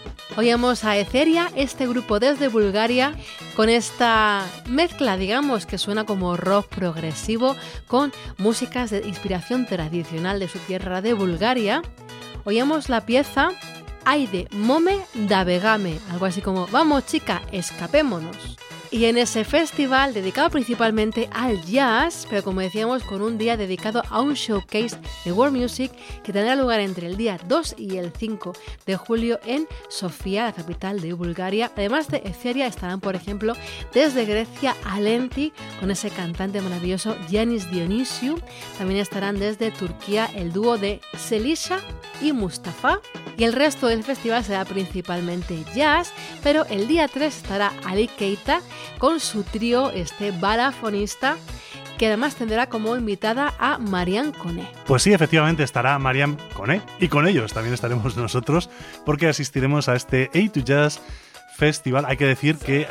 Oíamos a Etheria, este grupo desde Bulgaria, con esta mezcla, digamos, que suena como rock progresivo con músicas de inspiración tradicional de su tierra de Bulgaria. Oíamos la pieza Aide Mome da Vegame, algo así como vamos chica, escapémonos. Y en ese festival dedicado principalmente al jazz, pero como decíamos con un día dedicado a un showcase de world music que tendrá lugar entre el día 2 y el 5 de julio en Sofía, la capital de Bulgaria. Además de Etheria estarán, por ejemplo, desde Grecia Alenti con ese cantante maravilloso Yanis Dionisiou. También estarán desde Turquía el dúo de Selisha y Mustafa. Y el resto del festival será principalmente jazz, pero el día 3 estará Ali Keita con su trío, este balafonista, que además tendrá como invitada a Mariam Koné. Pues sí, efectivamente estará Mariam Koné, y con ellos también estaremos nosotros, porque asistiremos a este A2Jazz Festival. Hay que decir que